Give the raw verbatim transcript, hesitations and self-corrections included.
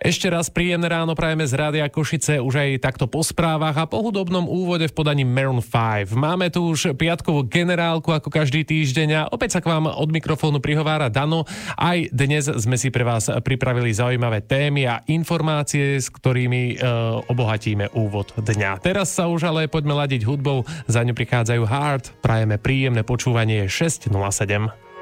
Ešte raz príjemné ráno prajeme z Rádia Košice už aj takto po správach a po hudobnom úvode v podaní Maroon päť. Máme tu už piatkovú generálku ako každý týždeň a opäť sa k vám od mikrofónu prihovára Dano. Aj dnes sme si pre vás pripravili zaujímavé témy a informácie, s ktorými e, obohatíme úvod dňa. Teraz sa už ale poďme ladiť hudbou, za ňu prichádzajú Hard. Prajeme príjemné počúvanie šesť nula sedem.